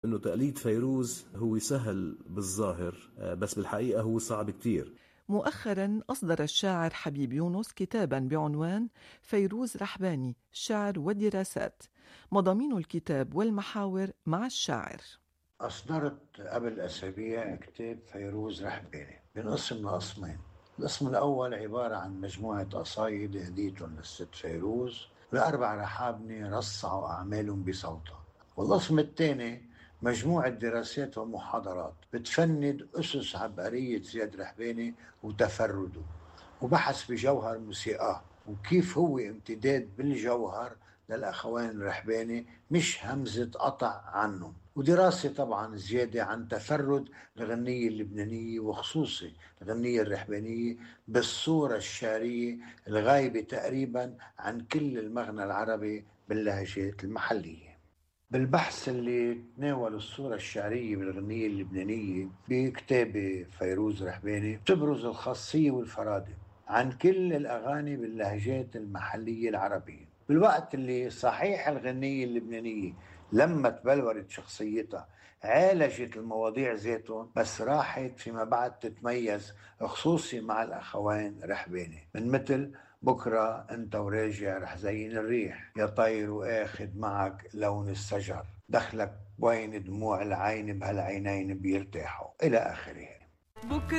إنه تقليد فيروز هو سهل بالظاهر، بس بالحقيقة هو صعب كتير. مؤخرا أصدر الشاعر حبيب يونس كتابا بعنوان فيروز رحباني الشعر والدراسات، مضامين الكتاب والمحاور مع الشاعر. أصدرت قبل أسابيع كتاب فيروز رحباني بنقسم لقسمين. القسم الأول عبارة عن مجموعة قصايد هديتهم للست فيروز لأربع رحابنة رصعوا أعمالهم بصوتها. والقسم الثاني مجموعة دراسات ومحاضرات بتفند أسس عبقرية زياد رحباني وتفرده، وبحث بجوهر موسيقاه وكيف هو امتداد بالجوهر للأخوان الرحباني مش همزة قطع عنهم، ودراسة طبعا زيادة عن تفرد الغنية اللبنانية وخصوصي الغنية الرحبانية بالصورة الشعرية الغايبة تقريبا عن كل المغنى العربي باللهجات المحلية. بالبحث اللي تناول الصورة الشعرية بالغنية اللبنانية بكتاب فيروز رحباني تبرز الخاصية والفرادة عن كل الأغاني باللهجات المحلية العربية، بالوقت اللي صحيح الغنية اللبنانية لما تبلورت شخصيتها عالجت المواضيع ذاتهم، بس راحت فيما بعد تتميز خصوصي مع الأخوان رحباني من مثل بكرة انت وراجع رح زين الريح، يا طير واخد معك لون الشجر، دخلك وين دموع العين بهالعينين بيرتاحوا، إلى آخره.